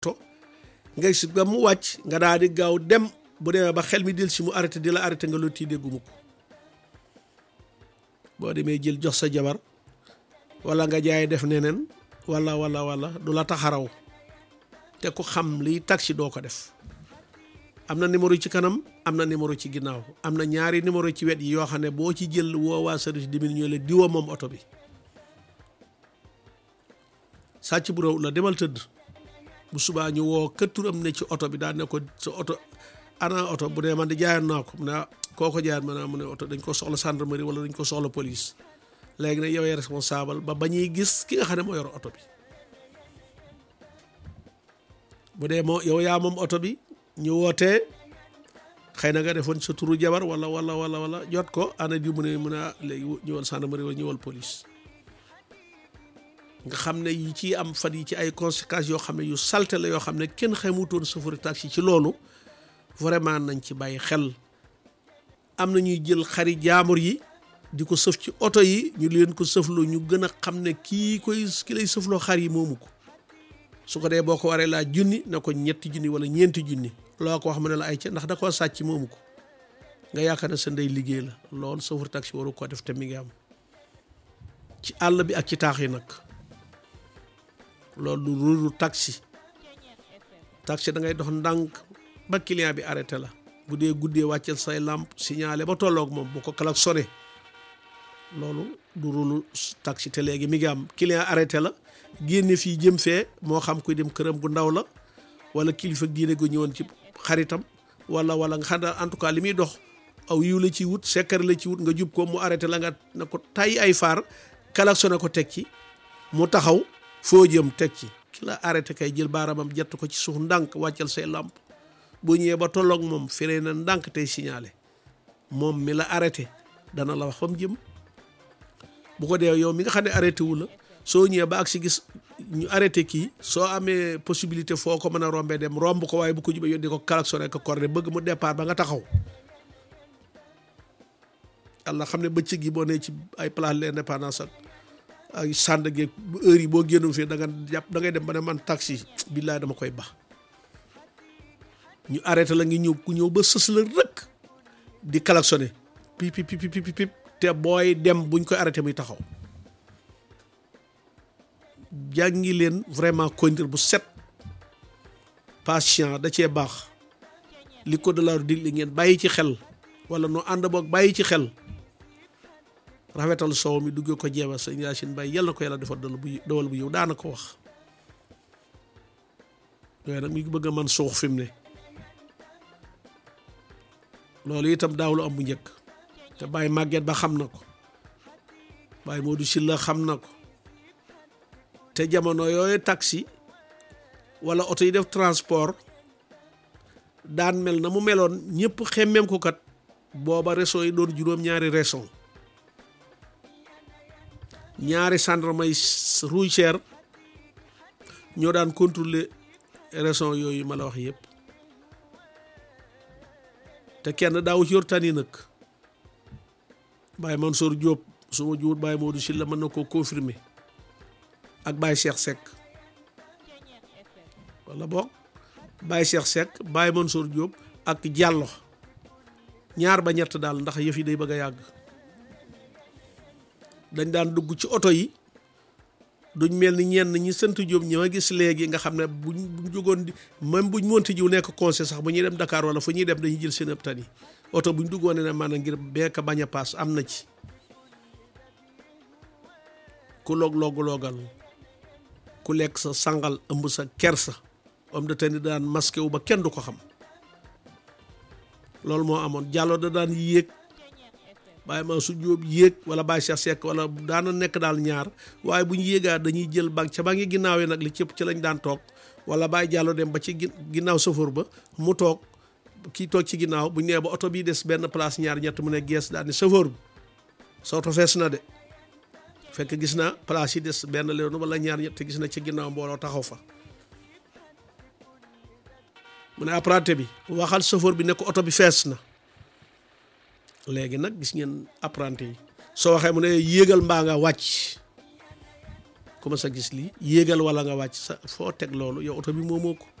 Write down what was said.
to nga gis ba mu wàcc nga daal di gaaw dem bu demee ba xel mi del si mu arrêté di la arrêté nga loo tii dégguma ko boo demee jël jox sa jabar wala nga jaay def neneen wala du la taxaraw te ku xam liy taxi doo ko def am na numéro ci kanam am na numéro ci ginnaaw am na ñaari numéro ci wet yi yoo xam ne boo ci jël woo waa service dimin ñoo la diwa moom oto bi sàcc bu raw la demal tëdd bu subaa ñu woo këtturam ne ci oto bi daan ne ko sa oto ana oto bu dee man di jaayoon naa ko mu ne koo ko jaayoon ma mu ne oto dañ ko soxla gendarmerie wala dañ ko soxla police léegi nag yow yaay responsable ba ñuy gis ki nga xam ne moo yor oto bi bu dee moo yow yaa moom oto bi ñu wootee xëy na nga defoon sa turu jabar wala jot ko ana di mu ne léegi ñëwal gendarmerie wala ñëwal police nga xam ne yi ci am fan yi ci ay conséquences yoo xam ne yu salte la yoo xam ne kenn xamutoon chauffeur taxi ci loolu vraiment nañ ci bàyyi xel am na ñuy jël xari jaamur yi di ko sëf ci oto yi ñu leen ko sëfloo ñu gën a xam ne ki lay sëfloo xar yi moomu ko su ko dee boo ko waree laa junni na ko 3 junni wala 4 junni loo ko wax mu ne la ay ca ndax da koo sàcc moomu ko nga yaakaar ne sa ndey liggéey la loolu chauffeur taxi waru ko def te mi ngi am ci àll bi ak ci taax yi nag loolu du rôle taxi da ngay dox ndànk ba client bi arrêté la bu dee guddee wàccel say lampe signalé ba tolloog moom bu ko klaxonné loolu du rôle taxi te léegi mi ngi am client arrêté la génne fii jëm fee moo xam kuy dem këram gu ndaw la wala kilifa diine gu ñëwoon ci xaritam wala nga xam ne en tout cas li muy dox aw yiw la ci wut sekkar la ci wut nga jub ko mu arrêté la nga na ko tay ay faar klaxonné ko teg ci mu taxaw foo jëm teg ci ki la arrêté kay jël baaramam jett ko ci suuf ndànk wàccal say làmp boo ñëwee ba tolloog moom firee na ndànk tey signalé moom mi la arrêté dana la wax fa mu jëm bu ko dee yow mi nga xam ne arrêté wu la soo ñëwee ba ak si gis ñu arrêté kii soo amee possibilité foo ko mën a rombee dem romb ko waaye bu ko jubee yónni ko klaxonné ko cordé bëgg mu départ ba nga taxaw yàlla xam ne bëccëg yi boo nee ci ay place l'Indépendance ak ay sànd geeg heure yi boo génnoon fii da ngay dem ba ne man taxi billaay dama koy bax ñu arrêté la ngi ñëw ku ñëw ba sës la rëkk di klaxonné pip te booy dem buñ koy arrêté muy taxaw jàngi leen vraiment conduire bu set patient da cee baax li ko de la digle ngeen bàyyi ci xel wala noo ànd boog bàyyi ci xel rafetal soow mi duggee ko jeeba sëñ Yacine Baye yàlla na ko yàlla defal dawal bu yow daana ko wax yooyu nag mi ngi bëgg a man suux fi mu ne loolu itam daawlu am bu njëkk te Baye Maguette Ba xam na ko Baye Modou Sylla xam na ko te jamono yooyu taxi wala oto yi def transport daan mel na mu meloon ñëpp xemmeem ko kat booba réseau yi doon juróom-ñaari région ñaari gendarme yi routière ñoo daan contrôler région yooyu ma la wax yëpp te kenn daawu ci yor tani nag Baye Mansour Diop su ma juut Baye Modou Sylla mën na koo confirmer ak Baye Cheikh Seck wala boog Baye Cheikh Seck Baye Mansour Diop ak Diallo ñaar ba ñett daal ndax yëf yi day bëgg a yàgg dañ daan dugg ci oto yi duñ mel ni ñenn ñi sant Diop ñi ma gis léegi nga xam ne buñ jógoon di même buñ monti jiw nekk conseil sax bu ñuy dem Dakar wala fu ñuy dem dañuy jël seen ëpp tani oto buñ duggoon ne maanaam ngir beeka bañ a paas am na ci ku loogal ku lekk sa sangal ëmb sa kersa am da tani daan masqué wu ba kenn du ko xam loolu moo amoon Diallo da daan yéeg Baye Mansour Diop yéeg wala Baye Cheikh Seck wala daana nekk daal ñaar waaye bu ñu yéegaa dañuy jël banque ca ba ngi ginnaaw yi nag li cëpp ci lañ daan toog wala Baye Diallo dem ba ci ginnaaw chauffeur ba mu toog kii toog ci ginnaaw bu ñu nee ba oto bii des benn place ñaar ñett mu ne gees daal ni chauffeur bi sa oto fees na de fekk gis na place yi des benn leenu wala ñaar ñett gis na ci ginnaaw mbooloo taxaw fa mu ne apprenti bi waxal chauffeur bi ne ko oto bi fees na léegi nag gis ngeen apprenti yi soo waxee mu ne yéegal mbaa nga wàcc ku ma sa gis lii yéegal wala nga wàcc sa foo teg loolu yow oto bi moomoo ko